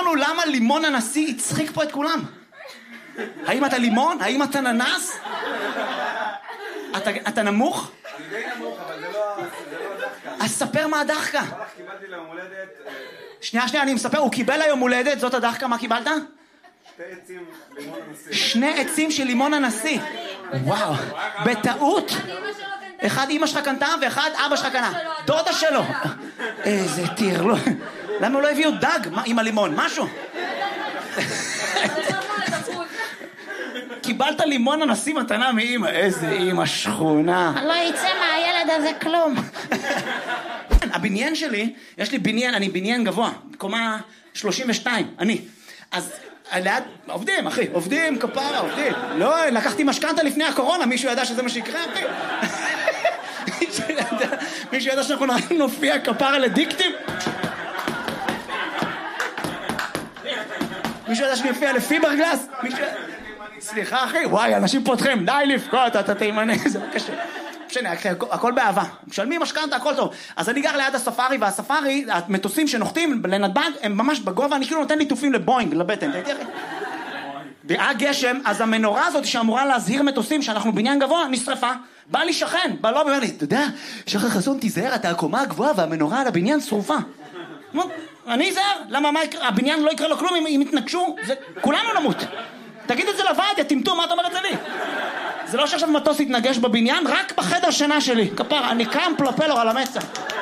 לנו למה לימון הנשיא הצחיק פה את כולם. האם אתה לימון? האם אתה ננס? אתה נמוך? אני די נמוך, אבל זה לא הדחקה. אז ספר מה הדחקה. קיבלתי ליום הולדת... שנייה, אני מספר, הוא קיבל היום הולדת, זאת הדחקה, מה קיבלת? 2 עצים לימון הנשיא. 2 עצים של לימון הנשיא. וואו, בטעות. אחד אמא שלך קנתה ואחד אבא שלך קנה. דודה שלו. איזה טיר, למה הוא לא הביאו דג עם הלימון? משהו. קיבלת לימון הנשיא מתנה מאמא. איזה אמא שכונה. לא יצא מהילד הזה כלום. הבניין שלי, יש לי בניין, אני בניין גבוה, קומה 32, אני. אז ליד, עובדים אחי, עובדים כפרה, עובדים. לא, לקחתי משכנתה לפני הקורונה, מישהו ידע שזה מה שיקרה, אחי? מישהו ידע שאנחנו נופיע כפרה לדיקטים? מישהו ידע שאני אופיע לפיברגלס? סליחה אחי, וואי, אנשים פותחים, די לבכות, אתה תימני, זה לא קשה. משנה, הכל באהבה. משלמים משכנתה, הכל טוב. אז אני גר ליד הספארי, והספארי, המטוסים שנוחתים לנתב"ג, הם ממש בגובה, אני כאילו נותן ליטופים לבוינג, לבטן. היה גשם, אז המנורה הזאת שאמורה להזהיר מטוסים שאנחנו בניין גבוה, נשרפה. בא לי שכן, בא לו ואומר לי, אתה יודע, שחר חסון תיזהר, אתה הקומה הגבוהה והמנורה על הבניין שרופה. אני אזהר, למה הבניין לא יקרה לו כלום אם יתנגשו? כולנו נמות. תגיד את זה לוועד, תמתו, מה אתה אומר את זה לי? זה לא שעכשיו מטוס יתנגש בבניין, רק בחדר שינה שלי. כפר, אני קם פלופלור על המצח.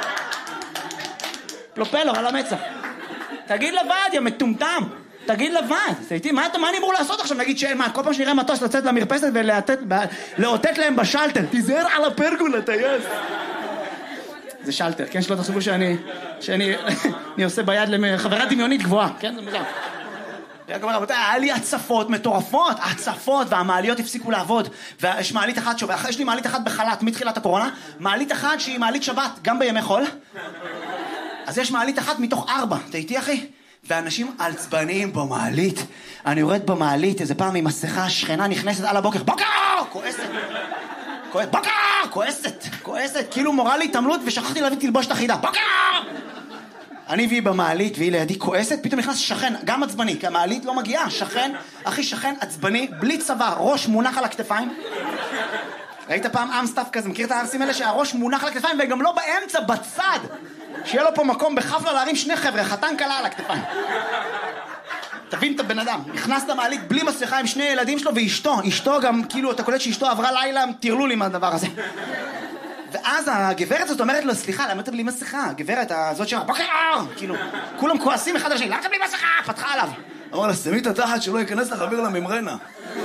פלופלור על המצח. תגיד לוועד, יא מטומטם. תגיד לוועד. מה אני אמור לעשות עכשיו? נגיד שאין, כל פעם שנראה מטוס לצאת למרפסת ולאותת להם בשלטר. תיזהר על הפרגולה, טייס. זה שלטר, כן? שלא תחשבו שאני עושה ביד לחברה דמיונית גבוהה. כן? זה מוזר. היה לי הצפות מטורפות, הצפות, והמעליות הפסיקו לעבוד, ויש מעלית אחת שווה, יש לי מעלית אחת בחל"ת מתחילת הקורונה, מעלית אחת שהיא מעלית שבת, גם בימי חול, אז יש מעלית אחת מתוך 4, אתה איתי אחי? ואנשים עצבניים במעלית, אני יורד במעלית, איזה פעם עם מסכה, שכנה נכנסת על הבוקר, בוקר! כועסת, בוקר! כועסת, כאילו מורה לי התעמלות ושכחתי להביא תלבושת אחידה, בוקר! אני והיא במעלית, והיא לידי כועסת, פתאום נכנס שכן, גם עצבני, כי המעלית לא מגיעה, שכן, אחי שכן עצבני, בלי צבא, ראש מונח על הכתפיים. ראית פעם אמסטאפ כזה, מכיר את הארסים האלה שהראש מונח על הכתפיים, וגם לא באמצע, בצד, שיהיה לו פה מקום בחפלה להרים 2 חבר'ה, חתן קלה על הכתפיים. תבין את הבן אדם, נכנס למעלית בלי מסכה עם 2 ילדים שלו ואשתו גם, כאילו, אתה קולט שאשתו עברה לילה, תירלו לי מהדבר הזה. ואז הגברת הזאת אומרת לו, סליחה, למה אתה בלי מסכה? הגברת הזאת שאומרת, בוקר! כאילו, כולם כועסים אחד על השני, למה אתה בלי מסכה? פתחה עליו. אמר לה, שמי את התחת שלא ייכנס לך אוויר לממרנה.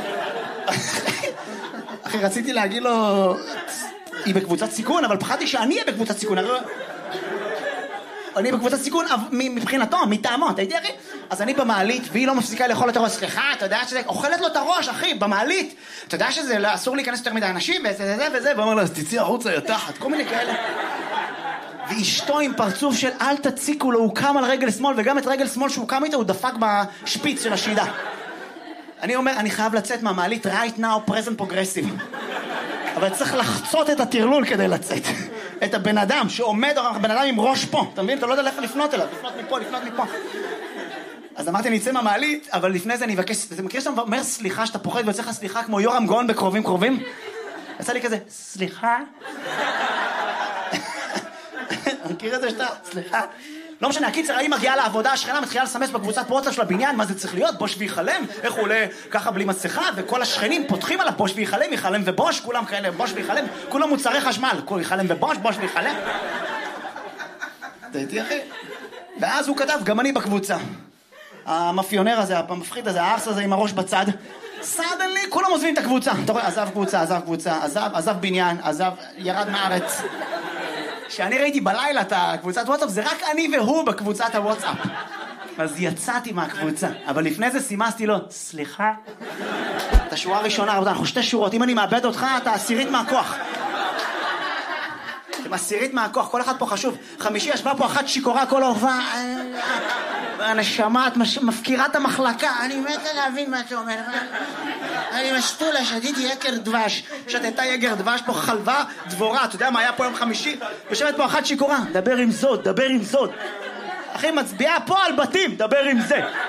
אחי, רציתי להגיד לו, היא בקבוצת סיכון, אבל פחדתי שאני אהיה בקבוצת סיכון. אני בקבוצת סיכון מבחינתו, מטעמו, אתה יודע אחי? אז אני במעלית, והיא לא מפסיקה לאכול את הראש, סליחה, אתה יודע שזה, אוכלת לו את הראש, אחי, במעלית. אתה יודע שזה אסור להיכנס יותר מדי אנשים, וזה, ואומר לה, אז תצאי החוצה, יתחת, כל מיני כאלה. ואשתו עם פרצוף של אל תציקו לו, הוא קם על רגל שמאל, וגם את רגל שמאל שהוא קם איתו, הוא דפק בשפיץ של השידה. אני אומר, אני חייב לצאת מהמעלית, right now, present progressive. אבל צריך לחצות את הטרלול כדי לצאת. את הבן אדם שעומד, הבן אדם עם ראש פה, אתה מבין? אתה לא יודע איך לפנות אליו, לפנות מפה. אז אמרתי, אני אצא מהמעלית, אבל לפני זה אני אבקש, זה מכיר שאתה אומר סליחה, שאתה פוחד ויוצא לך סליחה כמו יורם גאון בקרובים? יצא לי כזה, סליחה? מכיר את זה שאתה, סליחה? לא משנה, הקיצר, היא מגיעה לעבודה, השכנה מתחילה לסמס בקבוצת וואטסאפ של הבניין, מה זה צריך להיות? בוש ויחלם? איך הוא עולה ככה בלי מסכה? וכל השכנים פותחים עליו, בוש ויחלם, יחלם ובוש, כולם כאלה, בוש ויחלם, כולם מוצרי חשמל, כל יחלם ובוש, בוש ויחלם. אתה איתי אחי? ואז הוא כתב, גם אני בקבוצה. המאפיונר הזה, המפחיד הזה, הארס הזה עם הראש בצד. סדנלי, כולם עוזבים את הקבוצה. אתה רואה, עזב בניין, ירד מארץ. כשאני ראיתי בלילה את הקבוצת וואטסאפ, זה רק אני והוא בקבוצת הוואטסאפ. אז יצאתי מהקבוצה. אבל לפני זה סימסתי לו, סליחה? את השורה הראשונה, אנחנו 2 שורות. אם אני מאבד אותך, אתה 10 מהכוח. אתם 10 מהכוח, כל אחד פה חשוב. 5 ישבה פה אחת שיקורה כל אורבה. הנשמה, את מפקירה את המחלקה. אני מתה להבין מה אתה אומר. אני משתולה, שתיתי יקר דבש. שתתה יקר דבש פה חלבה, דבורה. אתה יודע מה היה פה יום חמישי? יושבת פה אחת שיקורה. דבר עם זאת. אחי, מצביעה פה על בתים. דבר עם זה.